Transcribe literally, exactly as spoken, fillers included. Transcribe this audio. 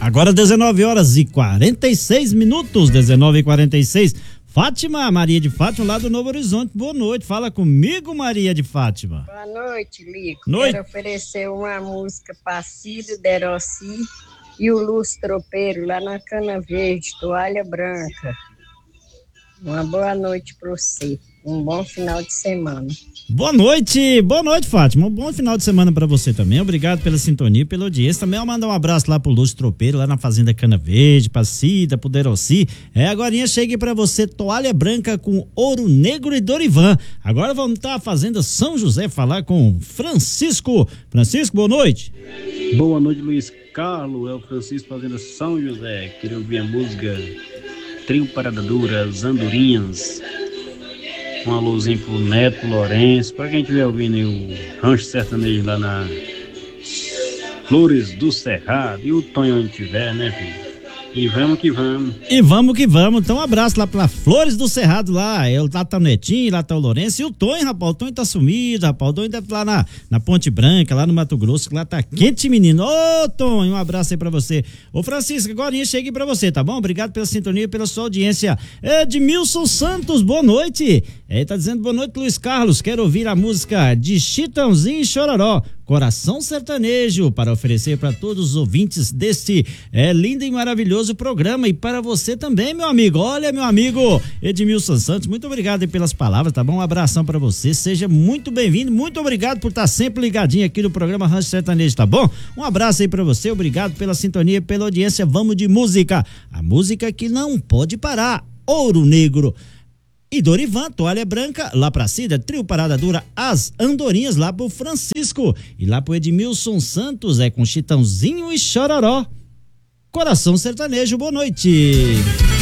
Agora dezenove horas e quarenta e seis minutos, dezenove e quarenta e seis. Fátima, Maria de Fátima, lá do Novo Horizonte. Boa noite, fala comigo, Maria de Fátima. Boa noite, Lico. Noite. Quero oferecer uma música para Cílio Derossi e o Lúcio Tropeiro, lá na Cana Verde, Toalha Branca. Uma boa noite para você. Um bom final de semana. Boa noite, boa noite, Fátima. Um bom final de semana pra você também. Obrigado pela sintonia, pela audiência. Também eu mandar um abraço lá pro Lúcio Tropeiro, lá na Fazenda Cana Verde, pra Cida, pro Derossi. É, agorinha cheguei pra você, Toalha Branca com Ouro Negro e Dorivan. Agora vamos estar à Fazenda São José falar com Francisco. Francisco, boa noite. Boa noite, Luiz Carlos. É o Francisco, Fazenda São José. Queria ouvir a música Trio Parada Dura, As Andorinhas. Um alôzinho pro Neto Lourenço, pra quem estiver ouvindo aí o Rancho Sertanejo lá na Flores do Cerrado, e o Tonho onde tiver, né, filho? E vamos que vamos. E vamos que vamos. Então um abraço lá pra Flores do Cerrado lá. Eu, lá tá o Netinho, lá tá o Lourenço e o Tonho, rapaz. O Tonho tá sumido, rapaz. O Tonho deve lá na, na Ponte Branca, lá no Mato Grosso, que lá tá quente, menino. Ô, Tonho, um abraço aí pra você. Ô, Francisco, agora cheguei pra você, tá bom? Obrigado pela sintonia e pela sua audiência. Edmilson Santos, boa noite. Ele tá dizendo boa noite, Luiz Carlos. Quero ouvir a música de Chitãozinho e Chororó, Coração Sertanejo, para oferecer para todos os ouvintes deste é, lindo e maravilhoso programa e para você também, meu amigo. Olha, meu amigo Edmilson Santos, muito obrigado aí pelas palavras, tá bom? Um abração para você, seja muito bem-vindo, muito obrigado por estar sempre ligadinho aqui no programa Rancho Sertanejo, tá bom? Um abraço aí para você, obrigado pela sintonia, pela audiência. Vamos de música, a música que não pode parar, Ouro Negro e Dorivan, Toalha Branca, lá pra Cida, Trio Parada Dura, As Andorinhas, lá pro Francisco, e lá pro Edmilson Santos, é com Chitãozinho e Chororó, Coração Sertanejo, boa noite.